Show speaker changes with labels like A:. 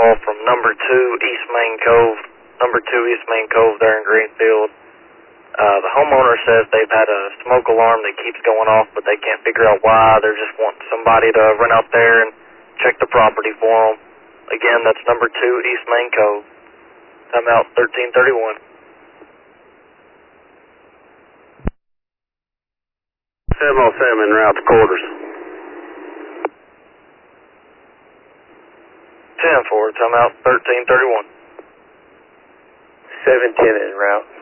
A: call from number 2 East Main Cove. Number 2 East Main Cove there in Greenfield. The homeowner says they've had a smoke alarm that keeps going off, but they can't figure out why. They're just wanting somebody to run out there and check the property for them. Again, that's number 2 East Main Cove. Time out 1331.
B: en route to quarters.
A: 10-4, time out 1331.
B: 710 en route.